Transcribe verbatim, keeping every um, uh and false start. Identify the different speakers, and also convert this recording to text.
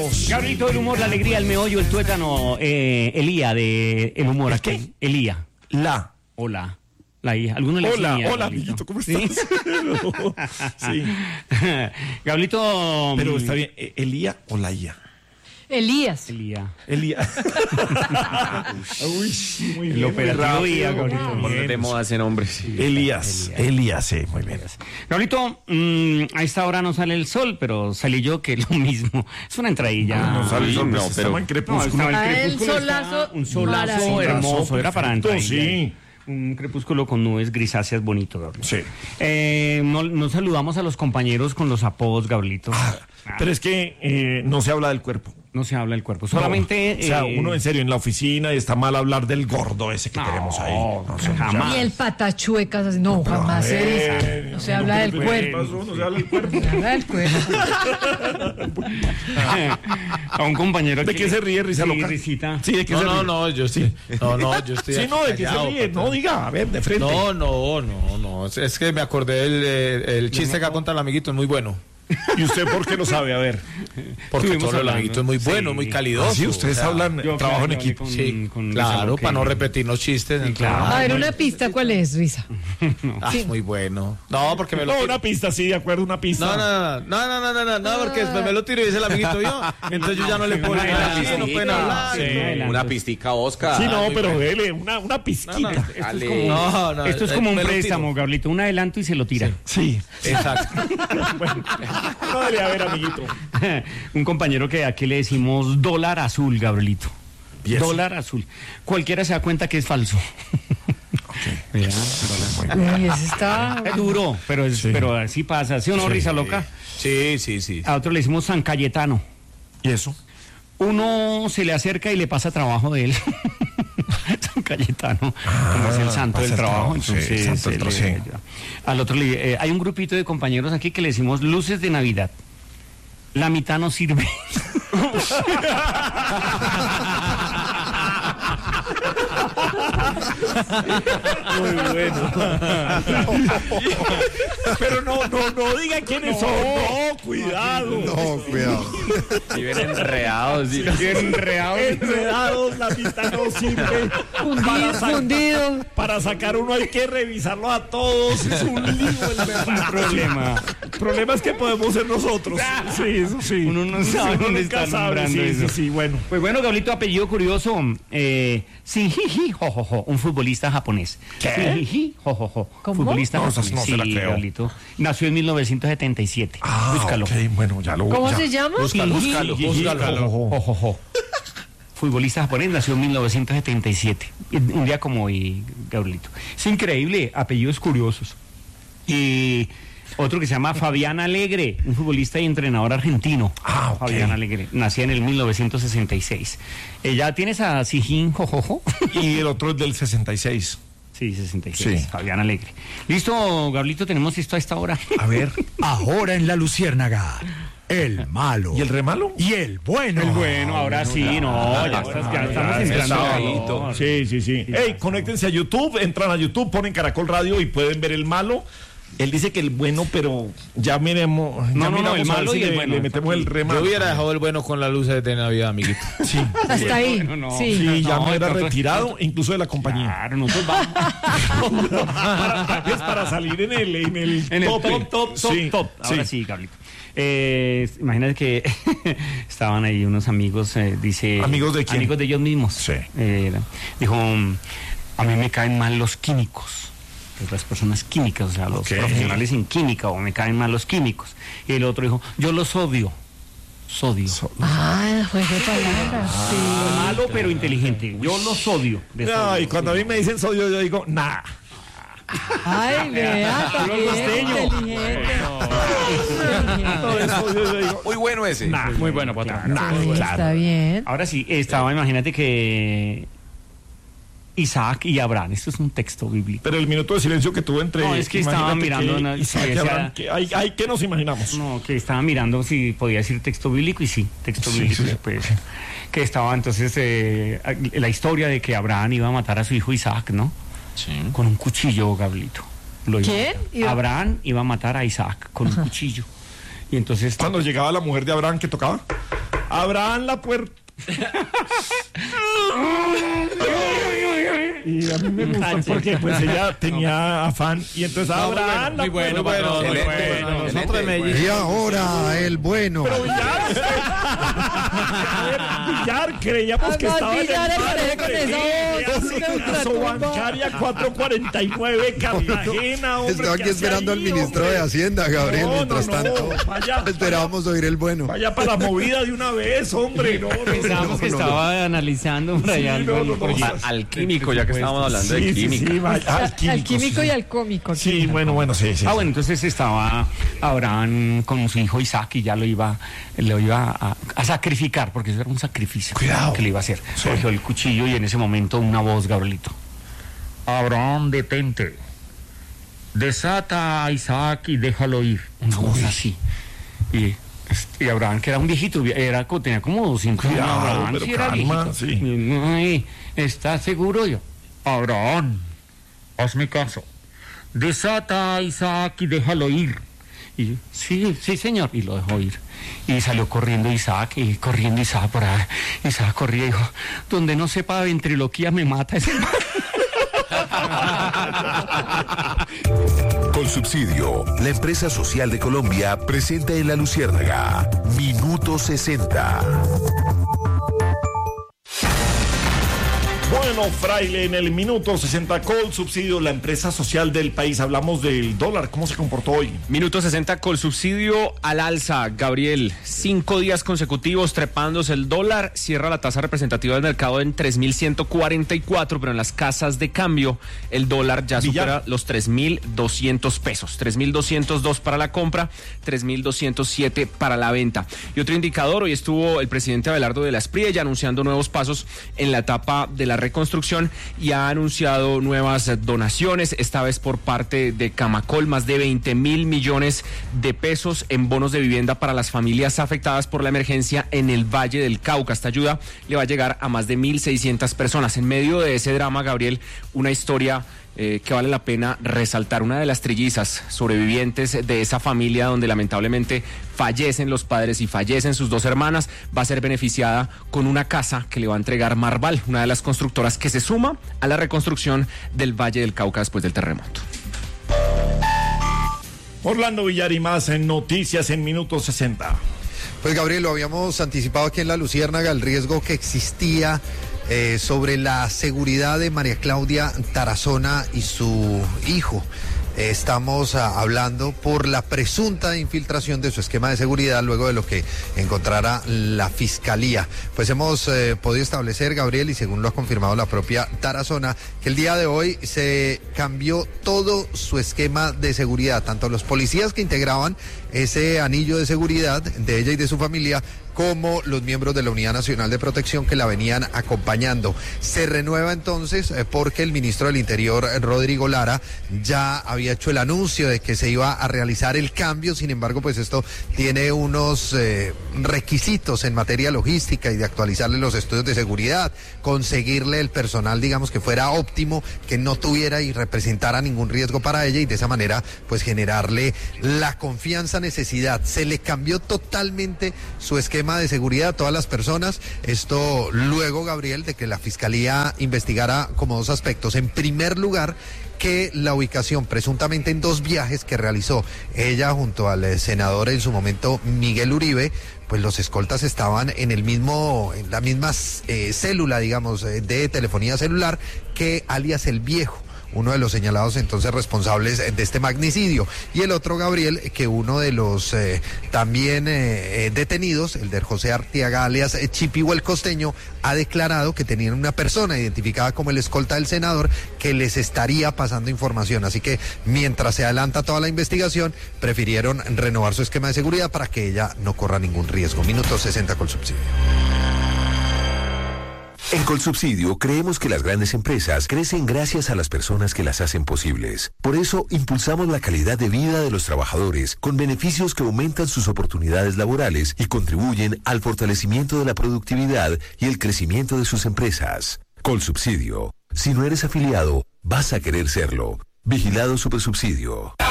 Speaker 1: Gabrielito del humor, la alegría, el meollo, el tuétano, eh, Elía de el humor.
Speaker 2: ¿El qué?
Speaker 1: Elía.
Speaker 2: La.
Speaker 1: Hola. La hija. ¿Alguno le
Speaker 2: Hola,
Speaker 1: decía,
Speaker 2: hola,
Speaker 1: Gabrielito?
Speaker 2: amiguito, ¿cómo estás?
Speaker 1: ¿Sí? sí. Gabrielito.
Speaker 2: Pero está bien, ¿Elía o la I A?
Speaker 3: Elías.
Speaker 1: Elía.
Speaker 2: Elía. Uy, muy bien.
Speaker 1: El operativo I A, Gabrielito.
Speaker 4: Bueno, de moda ese nombre. Sí.
Speaker 2: Elías. Elías, Elías, sí, muy bien.
Speaker 1: Gabrielito, mmm, a esta hora no sale el sol, pero salí yo que es lo mismo. Es una entradilla.
Speaker 2: No, no sale el sol,
Speaker 4: no,
Speaker 2: no,
Speaker 4: pero-
Speaker 2: pero en crepúsculo.
Speaker 1: No, estaba
Speaker 3: Ah,
Speaker 1: el
Speaker 3: el
Speaker 1: crepúsculo,
Speaker 3: solazo
Speaker 1: estaba un solazo
Speaker 3: maravilloso.
Speaker 1: hermoso, era para entrar.
Speaker 2: Sí.
Speaker 1: Un crepúsculo con nubes grisáceas bonito, Gabriel.
Speaker 2: Sí.
Speaker 1: Eh, no, no saludamos a los compañeros con los apodos, Gabrielito.
Speaker 2: Ah, pero es que eh, no se habla del cuerpo.
Speaker 1: No se habla del cuerpo, solamente...
Speaker 2: No, o sea,
Speaker 1: eh,
Speaker 2: uno en serio en la oficina y está mal hablar del gordo ese que
Speaker 1: No,
Speaker 2: tenemos ahí. No, sé,
Speaker 1: jamás.
Speaker 3: Y el patachuecas, así, no,
Speaker 2: Pero,
Speaker 3: jamás
Speaker 2: a
Speaker 3: se
Speaker 2: ver,
Speaker 3: dice. No se habla del
Speaker 2: ¿qué
Speaker 3: cuerpo.
Speaker 2: pasó? No se habla del cuerpo.
Speaker 3: Se habla del cuerpo.
Speaker 1: a un compañero
Speaker 2: ¿De
Speaker 1: que
Speaker 2: qué se ríe, risa
Speaker 1: sí,
Speaker 2: loca?
Speaker 1: risita.
Speaker 2: Sí, ¿de qué
Speaker 4: No,
Speaker 2: se
Speaker 4: no,
Speaker 2: ríe?
Speaker 4: no, yo sí. No, no, yo estoy.
Speaker 2: Sí, no, ¿de qué se
Speaker 4: callado,
Speaker 2: ríe?
Speaker 4: patán.
Speaker 2: No, diga, a ver, de frente.
Speaker 4: No, no, no, no. Es- Es que me acordé del eh, el chiste que ha contado el amiguito, es muy bueno.
Speaker 2: ¿Y usted por qué lo sabe? A ver.
Speaker 4: Porque
Speaker 1: Estuvimos
Speaker 4: todo el
Speaker 1: hablando.
Speaker 4: amiguito es muy bueno,
Speaker 1: Sí.
Speaker 4: muy calidoso.
Speaker 2: Sí, ustedes
Speaker 4: o sea,
Speaker 2: hablan
Speaker 1: yo
Speaker 2: trabajo en
Speaker 1: creo que
Speaker 2: equipo.
Speaker 1: con-
Speaker 4: Sí,
Speaker 1: con
Speaker 4: claro,
Speaker 1: Lisa Loque.
Speaker 4: para no repetir los chistes.
Speaker 1: Sí, claro.
Speaker 3: A ver, una pista, ¿cuál es, Risa?
Speaker 4: Ah,
Speaker 3: Sí.
Speaker 4: muy bueno. No, porque me lo
Speaker 2: No,
Speaker 4: tiro.
Speaker 2: una pista, sí, de acuerdo, una pista.
Speaker 4: No, no, no, no, no, no, no, no, no, porque después me lo tiro y dice el amiguito yo. Entonces yo ya no le puedo
Speaker 1: Una
Speaker 4: decir así, no
Speaker 1: adelantica.
Speaker 4: pueden hablar.
Speaker 1: Sí,
Speaker 4: No.
Speaker 1: adelante.
Speaker 5: Una pistica, Oscar.
Speaker 2: Sí, no,
Speaker 4: muy
Speaker 2: pero
Speaker 4: bueno.
Speaker 2: dele, una, una pizquita.
Speaker 4: No, no,
Speaker 1: Esto es
Speaker 5: Dale.
Speaker 1: como,
Speaker 4: No, no,
Speaker 1: esto es
Speaker 4: eh,
Speaker 1: como un
Speaker 4: me lo tiro.
Speaker 1: préstamo, Gabrielito. Un adelanto y se lo tira.
Speaker 2: Sí.
Speaker 4: Exacto.
Speaker 2: Bueno, no, dale, a ver, amiguito.
Speaker 1: un compañero que aquí le decimos dólar azul, Gabrielito.
Speaker 2: ¿Y eso?
Speaker 1: Dólar azul. Cualquiera se da cuenta que es falso. Mira,
Speaker 3: Uy, ese está...
Speaker 1: es duro, pero, es,
Speaker 2: Sí.
Speaker 1: pero así pasa. ¿Sí o no, Risa Loca?
Speaker 4: Sí, sí, sí.
Speaker 1: A otro le decimos San Cayetano.
Speaker 2: ¿Y eso?
Speaker 1: Uno se le acerca y le pasa trabajo de él. San Cayetano, como es el santo
Speaker 2: pasa
Speaker 1: del
Speaker 2: el
Speaker 1: trabajo.
Speaker 2: trabajo, sí,
Speaker 1: Entonces,
Speaker 2: santo del
Speaker 1: se
Speaker 2: trabajo,
Speaker 1: le-
Speaker 2: sí.
Speaker 1: al otro le, eh, hay un grupito de compañeros aquí que le decimos luces de Navidad. La mitad no sirve.
Speaker 2: Muy bueno. Pero no, no, no digan quiénes son. No, cuidado.
Speaker 5: No, cuidado.
Speaker 4: Y ven enredados. sí.
Speaker 2: Enredados, la mitad no sirve.
Speaker 3: Fundido,
Speaker 2: sa-
Speaker 3: fundido.
Speaker 2: Para sacar uno hay que revisarlo a todos. Es un lío el verdad.
Speaker 1: problema.
Speaker 2: El problema es que podemos ser nosotros. Sí, eso sí.
Speaker 1: Uno no sabe
Speaker 2: Uno
Speaker 1: dónde
Speaker 2: nunca
Speaker 1: está
Speaker 2: sabe.
Speaker 1: nombrando
Speaker 2: Sí,
Speaker 1: eso.
Speaker 2: sí, sí, bueno.
Speaker 1: Pues bueno, Gabrielito, apellido curioso. Eh, Shinji Jojojo, un futbolista japonés.
Speaker 2: ¿Qué?
Speaker 1: Shinji Jojojo,
Speaker 3: ¿Cómo?
Speaker 1: futbolista
Speaker 2: No,
Speaker 1: japonés.
Speaker 2: esa no se
Speaker 1: sí,
Speaker 2: la creo.
Speaker 1: Gabrielito. Nació en mil novecientos setenta y siete.
Speaker 2: Ah,
Speaker 1: Búscalo.
Speaker 2: ok, bueno, ya lo
Speaker 3: ¿Cómo
Speaker 2: ya.
Speaker 3: se llama?
Speaker 4: Búscalo, búscalo,
Speaker 1: Shinji
Speaker 4: búscalo.
Speaker 1: Jojojo. Futbolista japonés, nació en mil novecientos setenta y siete. Un día como hoy, Gabrielito. Es increíble, apellidos curiosos. Y otro que se llama Fabián Alegre, un futbolista y entrenador argentino.
Speaker 2: Ah, ok.
Speaker 1: Fabián Alegre, nacía en el mil novecientos sesenta y seis. Eh, ¿Ya tienes a Sijin Jojojo?
Speaker 2: Y el otro es del sesenta y seis.
Speaker 1: Sí, sesenta y seis,
Speaker 2: Sí.
Speaker 1: Fabián Alegre. Listo, Gabrielito, tenemos esto a esta hora.
Speaker 2: A ver.
Speaker 6: Ahora en La Luciérnaga, el malo.
Speaker 2: ¿Y el remalo?
Speaker 6: Y el bueno.
Speaker 1: El bueno, ahora sí, no, ya, estás- ya estamos
Speaker 2: ya,
Speaker 1: entrando.
Speaker 2: está
Speaker 1: ahí.
Speaker 2: Sí, sí, sí. Hey, conéctense a YouTube, entran a YouTube, ponen Caracol Radio y pueden ver el malo. Él dice que el bueno, pero ya miremos. ya
Speaker 1: No, no, no,
Speaker 2: miramos
Speaker 1: el
Speaker 2: a ver
Speaker 1: malo
Speaker 2: si
Speaker 1: y el
Speaker 2: le-
Speaker 1: bueno,
Speaker 2: Le metemos el
Speaker 4: Yo
Speaker 2: remalo.
Speaker 4: hubiera dejado el bueno con las luces de Navidad, amiguito.
Speaker 2: Sí,
Speaker 3: Hasta ahí.
Speaker 1: Bueno, no.
Speaker 3: Sí.
Speaker 2: sí, ya
Speaker 1: No,
Speaker 2: me era
Speaker 1: nosotros-
Speaker 2: retirado, incluso de la compañía.
Speaker 1: Claro, nosotros vamos
Speaker 2: para, para- es para salir en el, en el,
Speaker 1: en el
Speaker 2: tope.
Speaker 1: top, top, top,
Speaker 2: Sí,
Speaker 1: top. Ahora sí, Gabrielito. Eh, imagínate que estaban ahí unos amigos, eh, dice...
Speaker 2: ¿Amigos de quién?
Speaker 1: Amigos de ellos mismos.
Speaker 2: Sí.
Speaker 1: Eh, dijo, mm, a mí me caen mal los químicos. Pues las personas químicas, o sea, los
Speaker 2: Ok.
Speaker 1: profesionales en química, o me caen mal los químicos. Y el otro dijo, yo los odio. Sodio.
Speaker 3: Ah, juego de palabras. Sí.
Speaker 1: Malo pero inteligente. Yo los odio. De
Speaker 2: No,
Speaker 1: sodio.
Speaker 2: y cuando a mí me dicen sodio, yo digo, nah.
Speaker 3: Ay, vea, también
Speaker 2: costeño.
Speaker 3: inteligente.
Speaker 2: No, de sodio yo digo,
Speaker 5: Muy bueno ese.
Speaker 2: nah.
Speaker 1: Muy bueno, Potra.
Speaker 2: Nah,
Speaker 3: Sí,
Speaker 2: claro.
Speaker 3: está bien.
Speaker 1: Ahora sí, estaba, imagínate que Isaac y Abraham, esto es un texto bíblico.
Speaker 2: Pero el minuto de silencio que tuve entre.
Speaker 1: No, es que estaba
Speaker 2: imagínate
Speaker 1: mirando
Speaker 2: que
Speaker 1: una-
Speaker 2: Isaac y
Speaker 1: sí,
Speaker 2: Abraham,
Speaker 1: decía-
Speaker 2: que hay, hay que nos imaginamos.
Speaker 1: No, que estaba mirando si podía decir texto bíblico y sí, texto
Speaker 2: Sí,
Speaker 1: bíblico.
Speaker 2: sí.
Speaker 1: Pues, que estaba entonces eh, la historia de que Abraham iba a matar a su hijo Isaac, ¿no?
Speaker 4: Sí.
Speaker 1: Con un cuchillo, Gabrielito. Lo iba a
Speaker 3: ¿Quién?
Speaker 1: matar.
Speaker 3: Iba-
Speaker 1: Abraham iba a matar a Isaac con un cuchillo. Y entonces...
Speaker 2: Cuando llegaba la mujer de Abraham que tocaba. Abraham la puerta. Y a mí me gustó porque pues ella tenía afán y entonces Abraham la
Speaker 4: muy bueno,
Speaker 2: puerta.
Speaker 4: muy bueno,
Speaker 2: Muy
Speaker 4: muy bueno.
Speaker 2: bueno. Nosotros de Medellín.
Speaker 6: Y ahora el bueno.
Speaker 2: Pero Villar, Villar, creíamos que
Speaker 3: Además,
Speaker 2: estaba en
Speaker 3: Villar,
Speaker 2: el
Speaker 3: el
Speaker 2: paro,
Speaker 3: con
Speaker 2: hombre,
Speaker 3: esa
Speaker 2: sí,
Speaker 3: voz,
Speaker 2: sí,
Speaker 3: con
Speaker 2: Caso
Speaker 3: ultratumba.
Speaker 2: Bancaria cuatrocientos cuarenta y nueve, Cartagena, hombre.
Speaker 6: Estaba aquí
Speaker 2: ¿qué hace
Speaker 6: esperando
Speaker 2: ahí,
Speaker 6: al ministro
Speaker 2: hombre?
Speaker 6: de Hacienda, Gabriel.
Speaker 2: No,
Speaker 6: Mientras
Speaker 2: no, no,
Speaker 6: tanto,
Speaker 2: vaya,
Speaker 6: esperábamos oír el bueno.
Speaker 2: Vaya para la movida de una vez, hombre. No, no,
Speaker 1: Pensábamos
Speaker 2: no,
Speaker 1: que
Speaker 2: no,
Speaker 1: estaba analizando por allá
Speaker 2: Sí, no,
Speaker 1: algo,
Speaker 2: no, no.
Speaker 1: por allá.
Speaker 2: A-
Speaker 4: Al químico, ya que estábamos hablando de
Speaker 2: Sí, sí,
Speaker 4: química.
Speaker 2: sí, vaya, al químico,
Speaker 3: Al químico
Speaker 2: sí.
Speaker 3: y al cómico.
Speaker 2: Sí, bueno, bueno, sí, sí.
Speaker 1: Ah,
Speaker 2: sí.
Speaker 1: bueno, entonces estaba Abraham con su hijo Isaac y ya lo iba, lo iba a, a sacrificar, porque eso era un sacrificio.
Speaker 2: Cuidado.
Speaker 1: Que le iba a hacer.
Speaker 2: Sí.
Speaker 1: Cogió el cuchillo y en ese momento una voz, Gabrielito. Abraham, detente. Desata a Isaac y déjalo ir. Una voz así. Y, y Abraham, que era un viejito, era, tenía como doscientos años.
Speaker 2: Cuidado,
Speaker 1: Abraham,
Speaker 2: pero
Speaker 1: sí era
Speaker 2: calma,
Speaker 1: viejito.
Speaker 2: sí.
Speaker 1: Y, ay, ¿estás seguro? Yo, Abraham, hazme caso. Desata a Isaac y déjalo ir. Y yo, sí, sí, señor. Y lo dejó ir. Y salió corriendo Isaac, y corriendo Isaac por ahí. Isaac corría y dijo, donde no sepa de ventriloquía me mata ese man.
Speaker 5: Colsubsidio, la empresa social de Colombia, presenta en La Luciérnaga Minuto sesenta.
Speaker 2: Bueno, Fraile, en el minuto sesenta, Colsubsidio, la empresa social del país. Hablamos del dólar, ¿cómo se comportó hoy?
Speaker 4: Minuto sesenta, Colsubsidio al alza. Gabriel, cinco días consecutivos trepándose el dólar. Cierra la tasa representativa del mercado en tres mil ciento cuarenta y cuatro, pero en las casas de cambio el dólar ya
Speaker 2: Villar.
Speaker 4: supera los tres mil doscientos pesos. tres mil doscientos dos para la compra, tres mil doscientos siete para la venta. Y otro indicador, hoy estuvo el presidente Abelardo de la Espriella anunciando nuevos pasos en la etapa de la reconstrucción y ha anunciado nuevas donaciones, esta vez por parte de Camacol, más de veinte mil millones de pesos en bonos de vivienda para las familias afectadas por la emergencia en el Valle del Cauca. Esta ayuda le va a llegar a más de mil seiscientas personas. En medio de ese drama, Gabriel, una historia Eh, que vale la pena resaltar. Una de las trillizas sobrevivientes de esa familia donde lamentablemente fallecen los padres y fallecen sus dos hermanas, va a ser beneficiada con una casa que le va a entregar Marval, una de las constructoras que se suma a la reconstrucción del Valle del Cauca después del terremoto.
Speaker 2: Orlando Villar y más en Noticias en Minuto sesenta.
Speaker 6: Pues Gabriel, lo habíamos anticipado aquí en La Luciérnaga, el riesgo que existía eh, sobre la seguridad de María Claudia Tarazona y su hijo. Eh, estamos ah, hablando por la presunta infiltración de su esquema de seguridad luego de lo que encontrara la fiscalía. Pues hemos eh, podido establecer, Gabriel, y según lo ha confirmado la propia Tarazona, que el día de hoy se cambió todo su esquema de seguridad, tanto los policías que integraban ese anillo de seguridad de ella y de su familia, como los miembros de la Unidad Nacional de Protección que la venían acompañando. Se renueva entonces eh, porque el ministro del Interior, Rodrigo Lara, ya había hecho el anuncio de que se iba a realizar el cambio. Sin embargo, pues esto tiene unos eh, requisitos en materia logística y de actualizarle los estudios de seguridad, conseguirle el personal, digamos, que fuera óptimo, que no tuviera y representara ningún riesgo para ella, y de esa manera pues generarle la confianza, necesidad. Se le cambió totalmente su esquema de seguridad a todas las personas. Esto luego, Gabriel, de que la Fiscalía investigara como dos aspectos. En primer lugar, que la ubicación presuntamente en dos viajes que realizó ella junto al eh, senador en su momento Miguel Uribe, pues los escoltas estaban en el mismo, en la misma eh, célula, digamos, eh, de telefonía celular que alias El Viejo, uno de los señalados entonces responsables de este magnicidio. Y el otro, Gabriel, que uno de los eh, también eh, eh, detenidos, el de José Arteaga alias eh, Chipivo el Costeño, ha declarado que tenían una persona identificada como el escolta del senador que les estaría pasando información. Así que mientras se adelanta toda la investigación, prefirieron renovar su esquema de seguridad para que ella no corra ningún riesgo. Minuto sesenta con subsidio.
Speaker 5: En Colsubsidio creemos que las grandes empresas crecen gracias a las personas que las hacen posibles. Por eso impulsamos la calidad de vida de los trabajadores con beneficios que aumentan sus oportunidades laborales y contribuyen al fortalecimiento de la productividad y el crecimiento de sus empresas. Colsubsidio. Si no eres afiliado, vas a querer serlo. Vigilado Supersubsidio.